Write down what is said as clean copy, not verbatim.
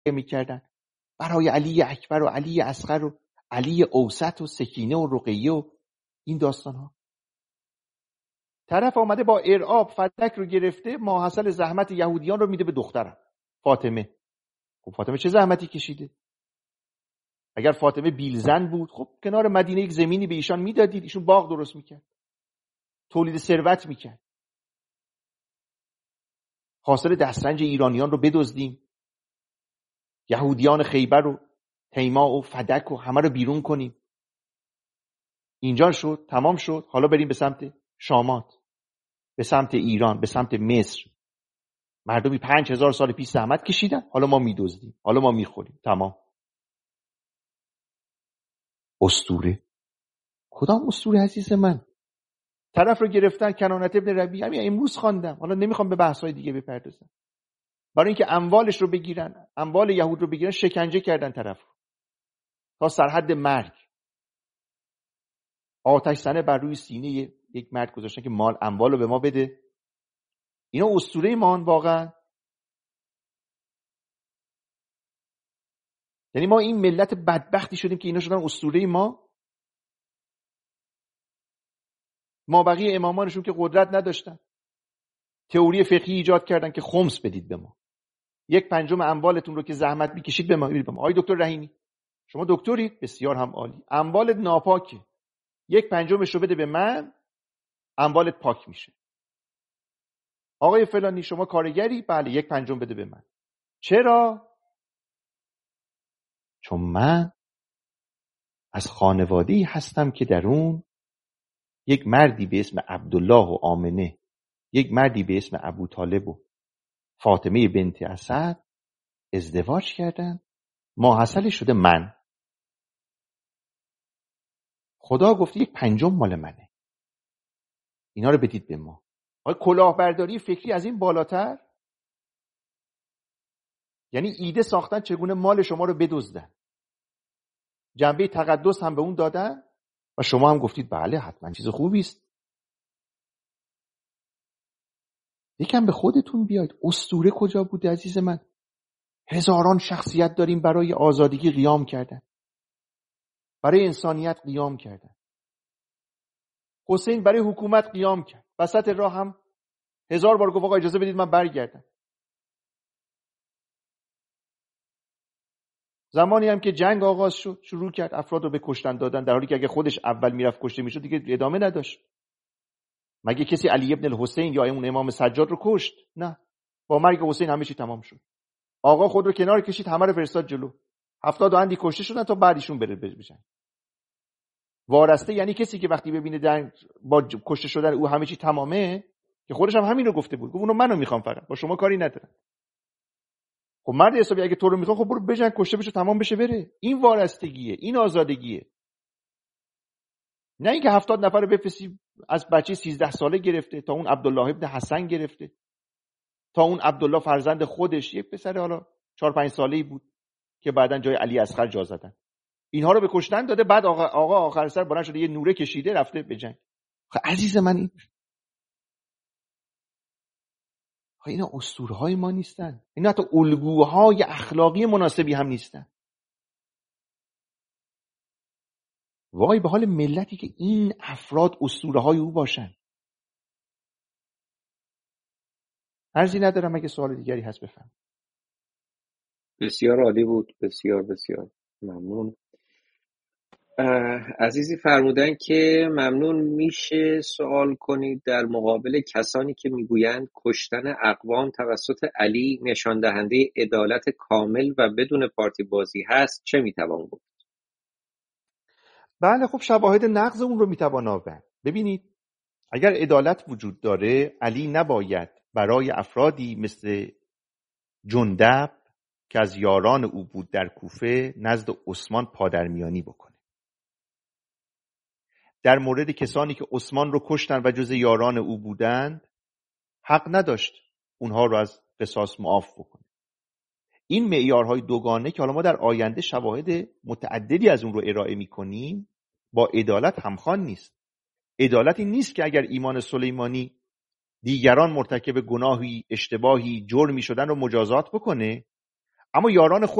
میکردن برای علی اکبر و علی اصغر و علی اوسط و سکینه و رقیه و این داستان ها. طرف آمده با ارعاب فدک رو گرفته، ماحصل زحمت یهودیان رو میده به دخترم فاطمه. خب فاطمه چه زحمتی کشیده؟ اگر فاطمه بیلزن بود خب کنار مدینه یک زمینی به ایشان میدادید، ایشون باغ درست میکرد، تولید ثروت میکرد. حاصل دسترنج ایرانیان رو بدزدیم، یهودیان خیبر و تیما و فدک و همه رو بیرون کنیم. اینجا شد، تمام شد. حالا بریم به سمت شامات، به سمت ایران، به سمت مصر. مردمی 5000 سال پیش زحمت کشیدن، حالا ما میدزدیم، حالا ما میخوریم. تمام. اسطوره. کدام اسطوره عزیز من؟ طرف رو گرفتن، کنانت ابن ربیع، همین امروز خواندم، حالا نمیخوام به بحث‌های دیگه بپردازم. برای اینکه اموالش رو بگیرن، اموال یهود رو بگیرن، شکنجه کردن طرف رو تا سرحد مرگ. آتش زنه بر روی سینه یک مرد گذاشتن که مال اموال رو به ما بده. اینا اسطوره مان واقعا. یعنی ما این ملت بدبختی شدیم که اینا شدن اسطوره ما. ما بقیه امامانشون که قدرت نداشتن، تئوری فقهی ایجاد کردن که خمس بدید به ما، 1/5 اموالتون رو که زحمت میکشید به ما بدید. آقای دکتر رحیمی شما دکترید، بسیار هم عالی، اموالت ناپاکه، 1/5 رو بده به من، اموالت پاک میشه. آقای فلانی شما کارگری، بله 1/5 بده به من. چرا؟ چون من از خانواده‌ای هستم که در اون یک مردی به اسم عبدالله و آمنه، یک مردی به اسم ابو طالب و فاطمه بنت اسد ازدواج کردن، ماحصل شده من. خدا گفته 1/5 مال منه، اینا رو بدید به ما. کلاهبرداری فکری از این بالاتر؟ یعنی ایده ساختن چگونه مال شما رو بدزدن، جنبه تقدس هم به اون دادن و شما هم گفتید بله حتما چیز خوبی است. یکم به خودتون بیاید. اسطوره کجا بوده عزیز من؟ هزاران شخصیت داریم برای آزادگی قیام کردن، برای انسانیت قیام کردن. حسین برای حکومت قیام کرد، وسط راه هم 1000 بار گفت آقا اجازه بدید من برگردم. زمانی هم که جنگ آغاز شد شروع کرد افراد رو به کشتن دادن، در حالی که اگه خودش اول میرفت کشته میشد دیگه ادامه نداشت. مگه کسی علی ابن الحسین یا اون امام سجاد رو کشت؟ نه. با مرگ حسین همه چی تمام شد. آقا خود رو کنار کشید، همه رو فرستاد جلو. 70 اندی کشته شدن تا بعدیشون بره بشن. وارسته یعنی کسی که وقتی ببینه در با کشته شدن او همه چی تمامه، که خودش هم همین رو گفته بود، گفت اونو منو میخوام، فقط با شما کاری ندارم. خب مرد حسابی اگه تو رو میخوام خب برو بجنگ، کشته بشه، تمام بشه، بره. این وارستگیه، این آزادگیه. نه اینکه 70 نفر رو بفرستی، از بچه 13 ساله گرفته تا اون عبدالله ابن حسن گرفته تا اون عبدالله فرزند خودش، یک پسر حالا 4-5 ساله‌ای بود که بعداً جای علی اصغر جا زدن. اینها رو به کشتن داده، بعد آقا آخر سر بلند شده یه نوره کشیده رفته به جنگ. عزیز من اینا اسطوره‌های ما نیستن، اینا حتی الگوهای اخلاقی مناسبی هم نیستن. وای به حال ملتی که این افراد اسطوره‌های او باشن. عرضی ندارم، اگه سوال دیگری هست بفهم. بسیار عالی بود، بسیار بسیار ممنون. عزیزی فرمودن که ممنون میشه سوال کنید در مقابل کسانی که میگویند کشتن اقوام توسط علی نشان دهنده عدالت کامل و بدون پارتی بازی هست، چه میتوان گفت؟ بله خب شواهد نقض اون رو میتوان آورد. ببینید اگر عدالت وجود داره، علی نباید برای افرادی مثل جندب که از یاران او بود در کوفه نزد عثمان پادرمیانی بکنه. در مورد کسانی که عثمان رو کشتن و جز یاران او بودند حق نداشت اونها رو از قصاص معاف بکنه. این معیارهای دوگانه که حالا ما در آینده شواهد متعددی از اون رو ارائه میکنیم با عدالت همخوان نیست. عدالت این نیست که اگر ایمان سلیمانی دیگران مرتکب گناهی، اشتباهی، جرمی شدن رو مجازات بکنه، اما یاران